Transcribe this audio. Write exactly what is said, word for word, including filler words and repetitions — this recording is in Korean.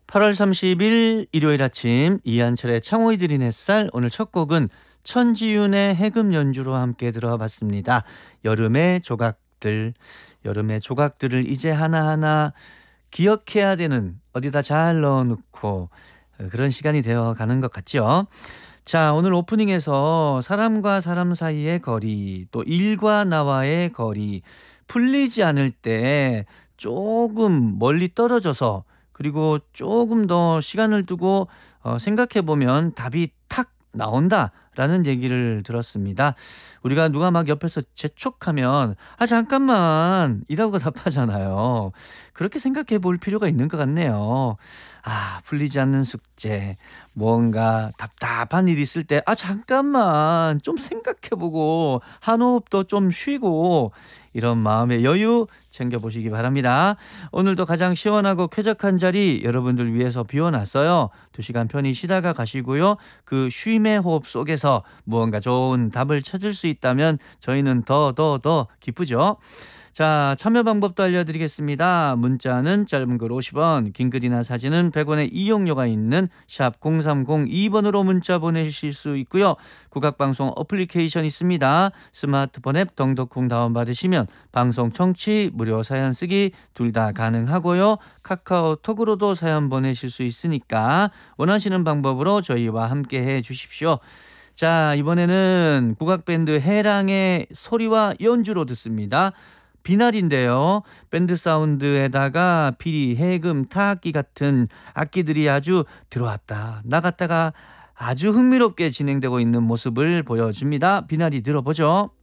팔월 삼십일 일요일 아침 이한철의 창호이 드린 햇살. 오늘 첫 곡은 천지윤의 해금 연주로 함께 들어봤습니다. 여름의 조각들. 여름의 조각들을 이제 하나하나 기억해야 되는, 어디다 잘 넣어놓고 그런 시간이 되어가는 것 같죠. 자, 오늘 오프닝에서 사람과 사람 사이의 거리, 또 일과 나와의 거리, 풀리지 않을 때 조금 멀리 떨어져서, 그리고 조금 더 시간을 두고 어, 생각해보면 답이 탁 나온다라는 얘기를 들었습니다. 우리가 누가 막 옆에서 재촉하면 아 잠깐만 이라고 답하잖아요. 그렇게 생각해 볼 필요가 있는 것 같네요. 아, 풀리지 않는 숙제, 뭔가 답답한 일이 있을 때 아 잠깐만 좀 생각해보고 한 호흡 더 좀 쉬고, 이런 마음의 여유 챙겨보시기 바랍니다. 오늘도 가장 시원하고 쾌적한 자리 여러분들 위해서 비워놨어요. 두 시간 편히 쉬다가 가시고요. 그 쉼의 호흡 속에서 무언가 좋은 답을 찾을 수 있다면 저희는 더 더 더 기쁘죠. 자, 참여 방법도 알려드리겠습니다. 문자는 짧은 글 오십 원, 긴 글이나 사진은 백 원의 이용료가 있는 샵 공삼공이 번으로 문자 보내실 수 있고요. 국악방송 어플리케이션 있습니다. 스마트폰 앱 덩덕콩 다운받으시면 방송 청취, 무료 사연 쓰기 둘 다 가능하고요. 카카오톡으로도 사연 보내실 수 있으니까 원하시는 방법으로 저희와 함께 해 주십시오. 자, 이번에는 국악밴드 해랑의 소리와 연주로 듣습니다. 비날인데요. 밴드 사운드에다가 피리, 해금, 타악기 같은 악기들이 아주 들어왔다 나갔다가 아주 흥미롭게 진행되고 있는 모습을 보여줍니다. 비날이 들어보죠.